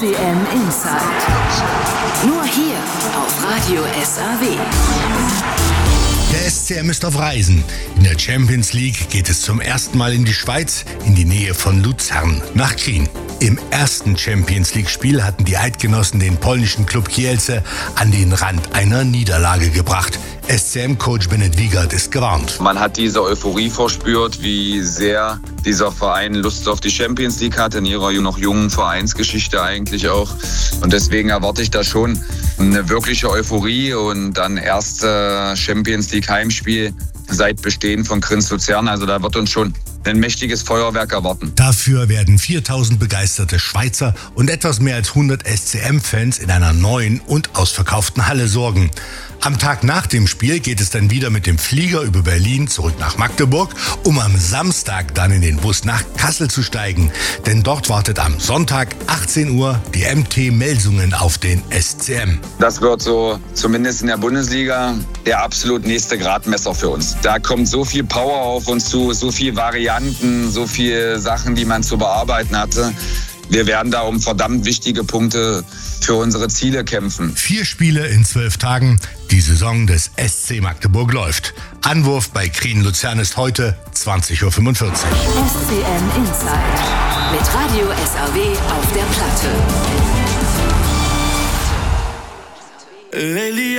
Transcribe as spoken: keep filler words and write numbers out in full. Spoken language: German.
C M Inside. Nur hier auf Radio S A W. Der S C M ist auf Reisen. In der Champions League geht es zum ersten Mal in die Schweiz, in die Nähe von Luzern, nach Krien. Im ersten Champions League-Spiel hatten die Eidgenossen den polnischen Klub Kielce an den Rand einer Niederlage gebracht. S C M-Coach Bennett Wiegert ist gewarnt. Man hat diese Euphorie verspürt, wie sehr dieser Verein Lust auf die Champions League hat, in ihrer noch jungen Vereinsgeschichte eigentlich auch. Und deswegen erwarte ich da schon eine wirkliche Euphorie und dann erste Champions League Heimspiel seit Bestehen von Kriens Luzern. Also da wird uns schon ein mächtiges Feuerwerk erwarten. Dafür werden viertausend begeisterte Schweizer und etwas mehr als hundert S C M-Fans in einer neuen und ausverkauften Halle sorgen. Am Tag nach dem Spiel geht es dann wieder mit dem Flieger über Berlin zurück nach Magdeburg, um am Samstag dann in den Bus nach Kassel zu steigen. Denn dort wartet am Sonntag achtzehn Uhr die M T Melsungen auf den S C M. Das wird so, zumindest in der Bundesliga, der absolut nächste Gradmesser für uns. Da kommt so viel Power auf uns zu, so viele Varianten, so viele Sachen, die man zu bearbeiten hatte. Wir werden da um verdammt wichtige Punkte für unsere Ziele kämpfen. Vier Spiele in zwölf Tagen. Die Saison des S C Magdeburg läuft. Anwurf bei Krien Luzern ist heute zwanzig Uhr fünfundvierzig. S C M Inside mit Radio S A W auf der Platte.